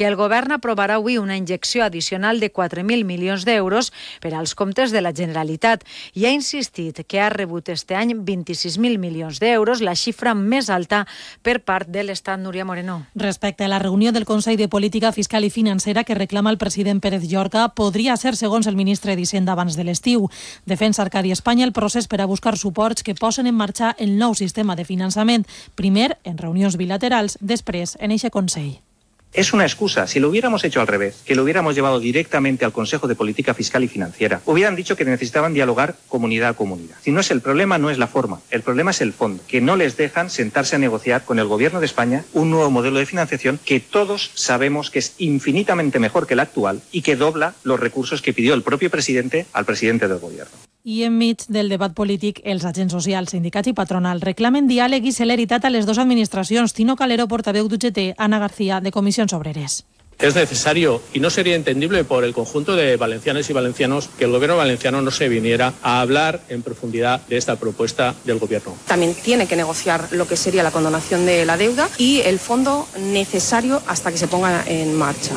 que el govern aprovarà avui una injecció addicional de 4.000 milions d'euros per als comptes de la Generalitat i ha insistit que ha rebut este any 26.000 milions d'euros, la xifra més alta per part de l'Estat. Núria Moreno. Respecte a la reunió del Consell de Política Fiscal i Financera que reclama el president Pérez Llorca, podria ser, segons el ministre d'Hisenda, abans de l'estiu. Defensa Arcadi Espanya el procés per a buscar suports que posen en marxa el nou sistema de finançament, primer en reunions bilaterals, després en eixe Consell. Es una excusa. Si lo hubiéramos hecho al revés, que lo hubiéramos llevado directamente al Consejo de Política Fiscal y Financiera, hubieran dicho que necesitaban dialogar comunidad a comunidad. Si no es el problema, no es la forma. El problema es el fondo, que no les dejan sentarse a negociar con el Gobierno de España un nuevo modelo de financiación que todos sabemos que es infinitamente mejor que el actual y que dobla los recursos que pidió el propio presidente al presidente del Gobierno. I enmig del debat polític, els agents socials, sindicats i patronal reclamen diàleg i celeritat a les dues administracions. Tino Calero, portaveu d'UGT, Ana García, de Comissions Obreres. Es necesario y no sería entendible por el conjunto de valencianas y valencianos que el gobierno valenciano no se viniera a hablar en profundidad de esta propuesta del gobierno. También tiene que negociar lo que sería la condonación de la deuda y el fondo necesario hasta que se ponga en marcha.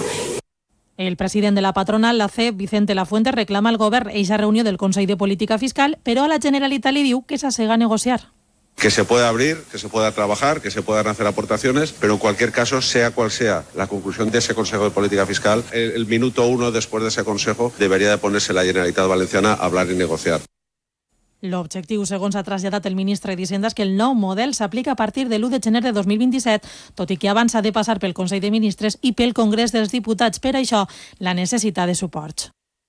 El president de la patronal, la CEP, Vicente Lafuente, reclama al govern eixa reunió del Consell de Política Fiscal, però a la Generalitat li diu que s'assega a negociar. Que se pueda abrir, que se pueda trabajar, que se puedan hacer aportaciones, pero en cualquier caso, sea cual sea la conclusión de ese Consejo de Política Fiscal, el minuto 1 después de ese Consejo debería de ponerse la Generalitat Valenciana a hablar y negociar. L'objectiu, segons ha traslladat el ministre d'Hisenda, és que el nou model s'aplica a partir de l'1 de gener de 2027, tot i que abans ha de passar pel Consell de Ministres i pel Congrés dels Diputats. Per això, la necessitat de suports.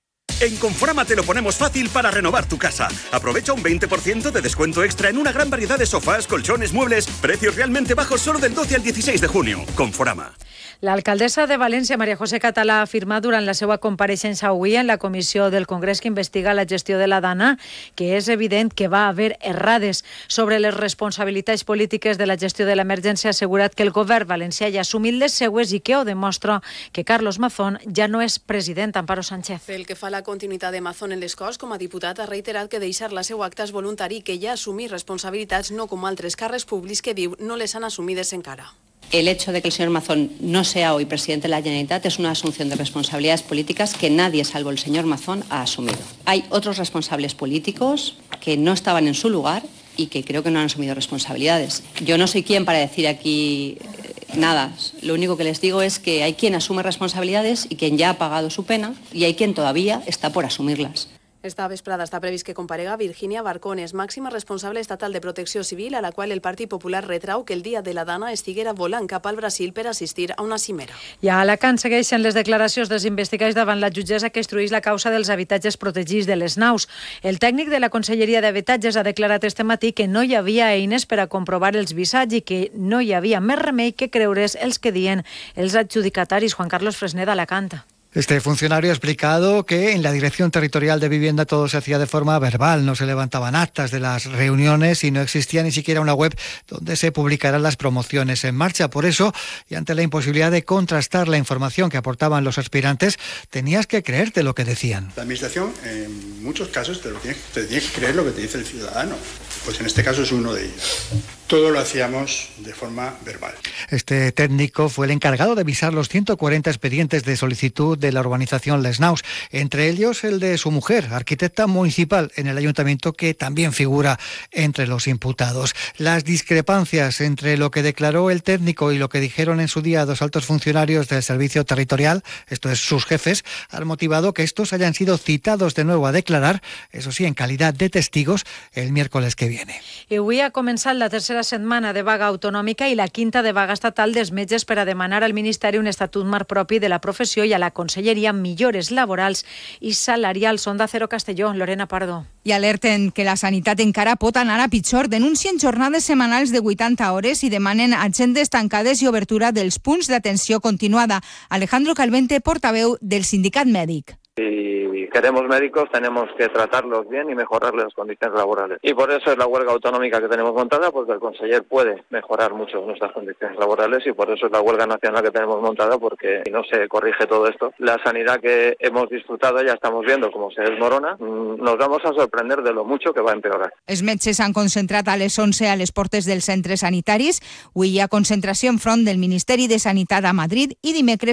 En Conforama te lo ponemos fácil para renovar tu casa. Aprovecha un 20% de descuento extra en una gran variedad de sofás, colchones, muebles, precios realmente bajos solo del 12 al 16 de junio. Conforama. L'alcaldessa de València, Maria José Català, ha afirmat durant la seva compareixença avui en la comissió del Congrés que investiga la gestió de la Dana que és evident que va haver errades. Sobre les responsabilitats polítiques de la gestió de l'emergència, ha assegurat que el govern valencià ja ha assumit les seues i que ho demostra que Carlos Mazón ja no és president. Amparo Sánchez. Pel que fa a la continuïtat de Mazón en les Corts, com a diputat ha reiterat que deixar la seva acta és voluntari i que ja ha assumit responsabilitats, no com altres càrrecs públics que diu no les han assumides encara. El hecho de que el señor Mazón no sea hoy presidente de la Generalitat es una asunción de responsabilidades políticas que nadie, salvo el señor Mazón, ha asumido. Hay otros responsables políticos que no estaban en su lugar y que creo que no han asumido responsabilidades. Yo no soy quien para decir aquí nada. Lo único que les digo es que hay quien asume responsabilidades y quien ya ha pagado su pena y hay quien todavía está por asumirlas. Esta vesprada està previst que comparega Virginia Barcones, màxima responsable estatal de Protecció Civil, a la qual el Partit Popular retrau que el dia de la Dana estiguera volant cap al Brasil per assistir a una cimera. I a Alacant segueixen les declaracions dels investigats davant la jutgessa que instruïx la causa dels habitatges protegits de les naus. El tècnic de la Conselleria d'Habitatges ha declarat este matí que no hi havia eines per a comprovar els visats i que no hi havia més remei que creure's els que diuen els adjudicataris. Juan Carlos Fresneda, Alacant. Este funcionario ha explicado que en la Dirección Territorial de Vivienda todo se hacía de forma verbal, no se levantaban actas de las reuniones y no existía ni siquiera una web donde se publicaran las promociones en marcha. Por eso, y ante la imposibilidad de contrastar la información que aportaban los aspirantes, tenías que creerte lo que decían. La Administración, en muchos casos, te tiene que creer lo que te dice el ciudadano. Pues en este caso es uno de ellos. Todo lo hacíamos de forma verbal. Este técnico fue el encargado de visar los 140 expedientes de solicitud de la urbanización Les Naus, entre ellos el de su mujer, arquitecta municipal en el ayuntamiento, que también figura entre los imputados. Las discrepancias entre lo que declaró el técnico y lo que dijeron en su día dos altos funcionarios del Servicio Territorial, esto es, sus jefes, han motivado que estos hayan sido citados de nuevo a declarar, eso sí, en calidad de testigos, el miércoles que viene. I avui ha començat la tercera setmana de vaga autonòmica i la quinta de vaga estatal dels metges per a demanar al Ministeri un estatut marc propi de la professió i a la Conselleria millores laborals i salarials. Onda Cero Castelló, Lorena Pardo. I alerten que la sanitat encara pot anar a pitjor. Denuncien jornades setmanals de 80 hores i demanen agendes tancades i obertura dels punts d'atenció continuada. Alejandro Calvente, portaveu del sindicat mèdic. Si queremos médicos, tenemos que tratarlos bien y mejorarles las condiciones laborales. Y por eso es la huelga autonómica que tenemos montada, porque el conseller puede mejorar mucho nuestras condiciones laborales y por eso es la huelga nacional que tenemos montada, porque si no se corrige todo esto, la sanidad que hemos disfrutado, ya estamos viendo cómo se desmorona, nos vamos a sorprender de lo mucho que va a empeorar. Els metges s'han concentrat a les 11 a les portes dels centres sanitaris. Avui hi ha concentració enfront del Ministeri de Sanitat a Madrid i dimecres